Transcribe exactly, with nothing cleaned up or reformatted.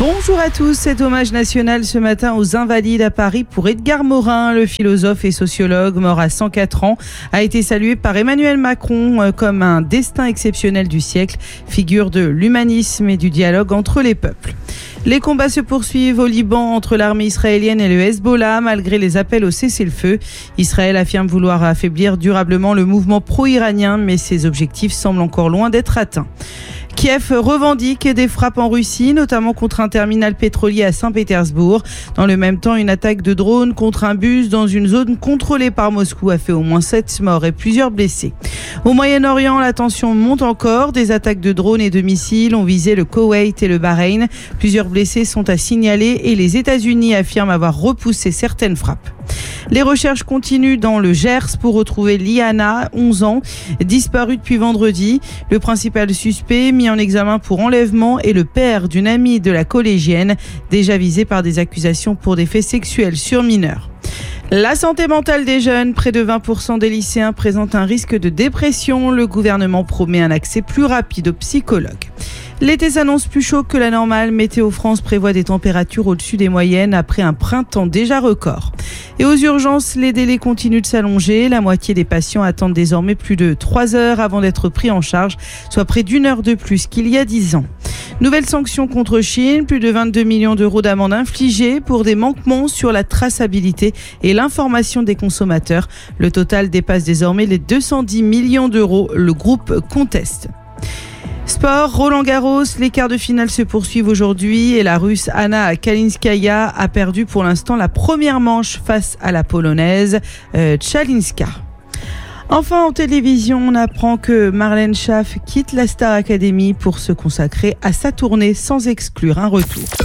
Bonjour à tous, cet hommage national ce matin aux Invalides à Paris pour Edgar Morin, le philosophe et sociologue mort à cent quatre ans, a été salué par Emmanuel Macron comme un destin exceptionnel du siècle, figure de l'humanisme et du dialogue entre les peuples. Les combats se poursuivent au Liban entre l'armée israélienne et le Hezbollah malgré les appels au cessez-le-feu. Israël affirme vouloir affaiblir durablement le mouvement pro-iranien, mais ses objectifs semblent encore loin d'être atteints. Kiev revendique des frappes en Russie, notamment contre un terminal pétrolier à Saint-Pétersbourg. Dans le même temps, une attaque de drone contre un bus dans une zone contrôlée par Moscou a fait au moins sept morts et plusieurs blessés. Au Moyen-Orient, la tension monte encore. Des attaques de drones et de missiles ont visé le Koweït et le Bahreïn. Plusieurs blessés sont à signaler et les États-Unis affirment avoir repoussé certaines frappes. Les recherches continuent dans le Gers pour retrouver Liana, onze ans, disparue depuis vendredi. Le principal suspect mis en examen pour enlèvement est le père d'une amie de la collégienne, déjà visée par des accusations pour des faits sexuels sur mineurs. La santé mentale des jeunes, près de vingt pour cent des lycéens présentent un risque de dépression. Le gouvernement promet un accès plus rapide aux psychologues. L'été s'annonce plus chaud que la normale. Météo France prévoit des températures au-dessus des moyennes après un printemps déjà record. Et aux urgences, les délais continuent de s'allonger. La moitié des patients attendent désormais plus de trois heures avant d'être pris en charge, soit près d'une heure de plus qu'il y a dix ans. Nouvelle sanction contre Chine, plus de vingt-deux millions d'euros d'amende infligée pour des manquements sur la traçabilité et l'information des consommateurs. Le total dépasse désormais les deux cent dix millions d'euros. Le groupe conteste. Sport, Roland-Garros, les quarts de finale se poursuivent aujourd'hui et la Russe Anna Kalinskaya a perdu pour l'instant la première manche face à la Polonaise euh, Tchalinska. Enfin, en télévision, on apprend que Marlène Schaff quitte la Star Academy pour se consacrer à sa tournée sans exclure un retour.